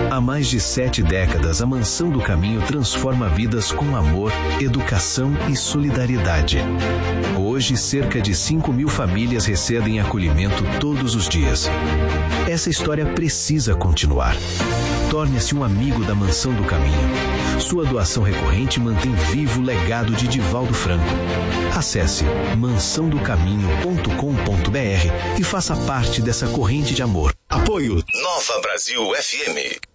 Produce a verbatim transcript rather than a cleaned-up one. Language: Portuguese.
Há mais de sete décadas, a Mansão do Caminho transforma vidas com amor, educação e solidariedade. Hoje, cerca de cinco mil famílias recebem acolhimento todos os dias. Essa história precisa continuar. Torne-se um amigo da Mansão do Caminho. Sua doação recorrente mantém vivo o legado de Divaldo Franco. Acesse mansão do caminho ponto com ponto br e faça parte dessa corrente de amor. Apoio Nova Brasil F M.